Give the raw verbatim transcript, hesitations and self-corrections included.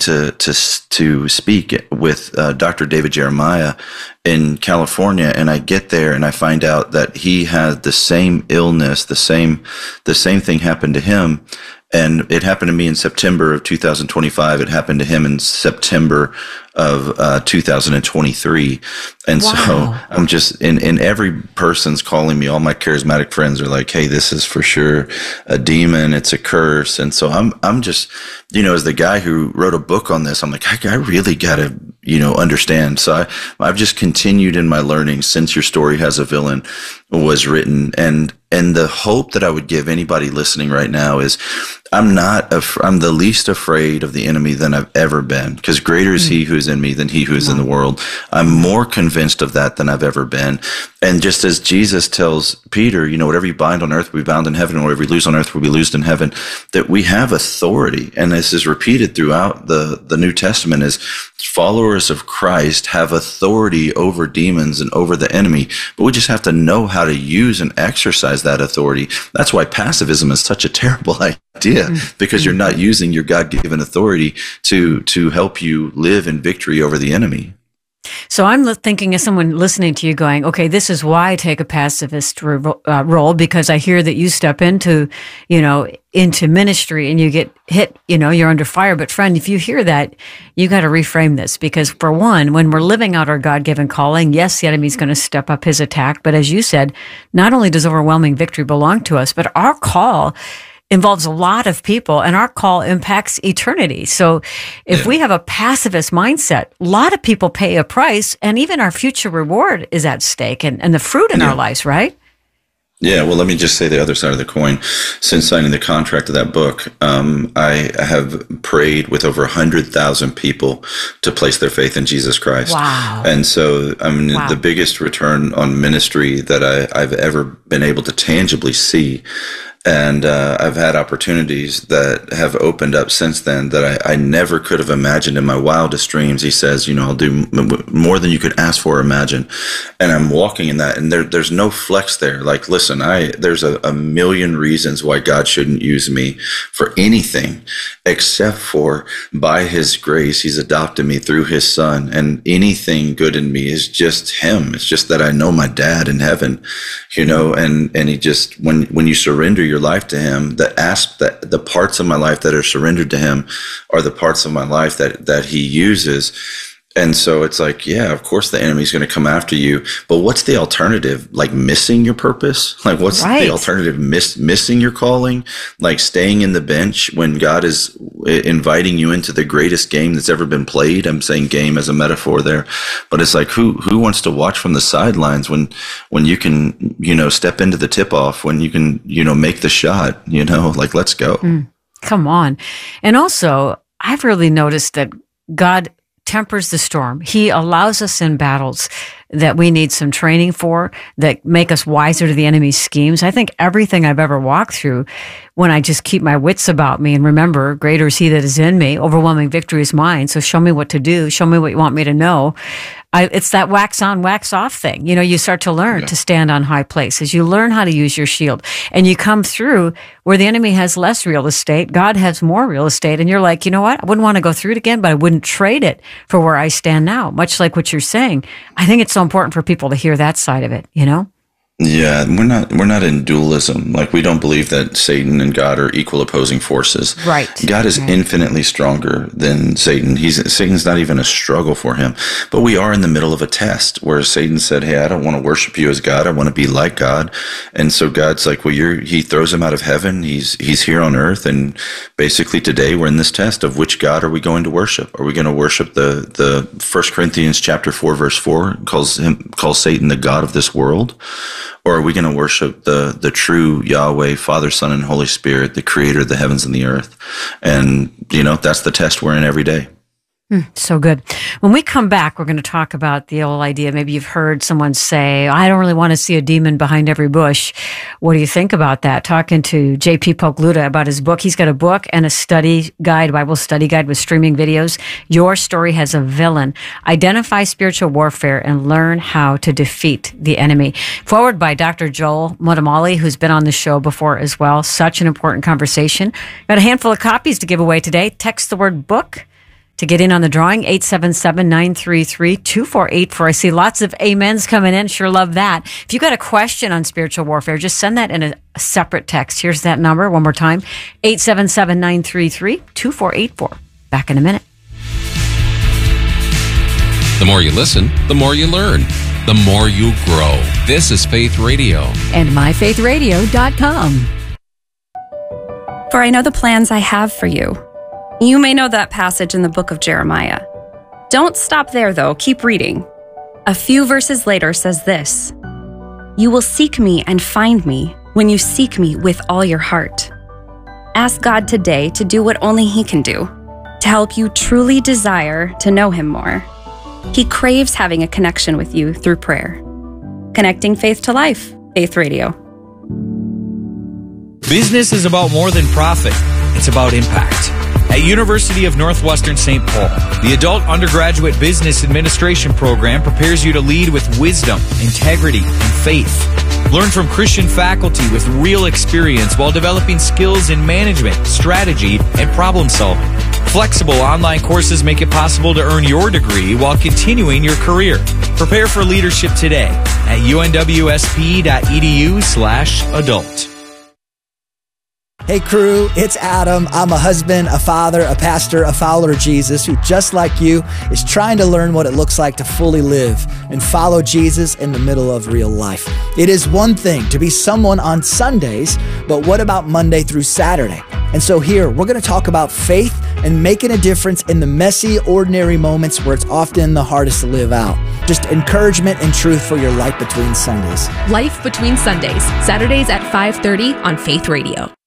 to to to speak with uh, Doctor David Jeremiah in California, and I get there and I find out that he had the same illness, the same the same thing happened to him. And it happened to me in September of two thousand twenty-five. It happened to him in September of uh, two thousand twenty-three. And wow. so I'm just, and, and every person's calling me. All my charismatic friends are like, hey, this is for sure a demon. It's a curse. And so I'm, I'm just, you know, as the guy who wrote a book on this, I'm like, I, I really got to, you know, understand. So I, I've just continued in my learning since Your Story Has a Villain was written. And, and the hope that I would give anybody listening right now is I'm not, af- I'm the least afraid of the enemy than I've ever been, because greater is he who is in me than he who is in the world. I'm more convinced of that than I've ever been. And just as Jesus tells Peter, you know, whatever you bind on earth will be bound in heaven, and whatever you loose on earth will be loosed in heaven, that we have authority. And this is repeated throughout the, the New Testament, is followers of Christ have authority over demons and over the enemy, but we just have to know how to use and exercise that authority. That's why passivism is such a terrible idea, because you're not using your God-given authority to to help you live in victory over the enemy. So I'm thinking as someone listening to you going, okay, this is why I take a pacifist ro- uh, role, because I hear that you step into, you know, into ministry and you get hit, you know, you're under fire. But friend, if you hear that, you got to reframe this, because for one, when we're living out our God-given calling, yes, the enemy's going to step up his attack. But as you said, not only does overwhelming victory belong to us, but our call involves a lot of people, and our call impacts eternity. So if yeah. we have a pacifist mindset, a lot of people pay a price, and even our future reward is at stake, and, and the fruit in yeah. our lives, right? Yeah, well, let me just say the other side of the coin. Since signing the contract of that book, um, I have prayed with over one hundred thousand people to place their faith in Jesus Christ. Wow. And so, I mean, wow. the biggest return on ministry that I, I've ever been able to tangibly see. And uh, I've had opportunities that have opened up since then that I, I never could have imagined in my wildest dreams. He says, you know, I'll do m- more than you could ask for or imagine. And I'm walking in that, and there, there's no flex there. Like, listen, I there's a, a million reasons why God shouldn't use me for anything, except for by his grace, he's adopted me through his son. And anything good in me is just him. It's just that I know my dad in heaven, you know, and, and he just, when, when you surrender your your life to him, the ask that the parts of my life that are surrendered to him are the parts of my life that that he uses. And so it's like, yeah, of course the enemy's going to come after you, but what's the alternative? Like missing your purpose? Like what's right. the alternative? Miss, missing your calling? Like staying in the bench when God is inviting you into the greatest game that's ever been played? I'm saying game as a metaphor there, but it's like, who, who wants to watch from the sidelines when, when you can, you know, step into the tip off, when you can, you know, make the shot, you know, like, let's go. Mm, come on. And also I've really noticed that God tempers the storm. He allows us in battles that we need some training for, that make us wiser to the enemy's schemes. I think everything I've ever walked through, when I just keep my wits about me and remember, greater is he that is in me, overwhelming victory is mine. So show me what to do. Show me what you want me to know. I, it's that wax on, wax off thing. You know, you start to learn yeah. to stand on high places. You learn how to use your shield, and you come through where the enemy has less real estate. God has more real estate. And you're like, you know what? I wouldn't want to go through it again, but I wouldn't trade it for where I stand now. Much like what you're saying. I think it's so important for people to hear that side of it, you know? Yeah, we're not we're not in dualism. Like, we don't believe that Satan and God are equal opposing forces. Right. God is right. infinitely stronger than Satan. He's Satan's not even a struggle for him. But we are in the middle of a test where Satan said, "Hey, I don't want to worship you as God. I want to be like God." And so God's like, "Well, you're." He throws him out of heaven. He's he's here on earth, and basically today we're in this test of which God are we going to worship? Are we going to worship the the First Corinthians chapter four verse four calls him calls Satan the god of this world? Or are we going to worship the the true Yahweh, Father, Son, and Holy Spirit, the creator of the heavens and the earth? And, you know, that's the test we're in every day. Mm, so good. When we come back, we're going to talk about the old idea. Maybe you've heard someone say, I don't really want to see a demon behind every bush. What do you think about that? Talking to J P Pogluta about his book. He's got a book and a study guide, Bible study guide with streaming videos. Your Story Has a Villain. Identify spiritual warfare and learn how to defeat the enemy. Forward by Doctor Joel Muddamalle, who's been on the show before as well. Such an important conversation. Got a handful of copies to give away today. Text the word book to get in on the drawing, eight seven seven, nine three three, two four eight four. I see lots of amens coming in. Sure love that. If you got a question on spiritual warfare, just send that in a, a separate text. Here's that number one more time, eight seven seven, nine three three, two four eight four. Back in a minute. The more you listen, the more you learn, the more you grow. This is Faith Radio. And my faith radio dot com. For I know the plans I have for you. You may know that passage in the book of Jeremiah. Don't stop there, though. Keep reading. A few verses later says this: You will seek me and find me when you seek me with all your heart. Ask God today to do what only He can do, to help you truly desire to know Him more. He craves having a connection with you through prayer. Connecting faith to life. Faith Radio. Business is about more than profit. It's about impact. At University of Northwestern Saint Paul, the Adult Undergraduate Business Administration program prepares you to lead with wisdom, integrity, and faith. Learn from Christian faculty with real experience while developing skills in management, strategy, and problem solving. Flexible online courses make it possible to earn your degree while continuing your career. Prepare for leadership today at unwsp.edu slash adult. Hey crew, it's Adam. I'm a husband, a father, a pastor, a follower of Jesus who, just like you, is trying to learn what it looks like to fully live and follow Jesus in the middle of real life. It is one thing to be someone on Sundays, but what about Monday through Saturday? And so here, we're going to talk about faith and making a difference in the messy, ordinary moments where it's often the hardest to live out. Just encouragement and truth for your life between Sundays. Life Between Sundays, Saturdays at five thirty on Faith Radio.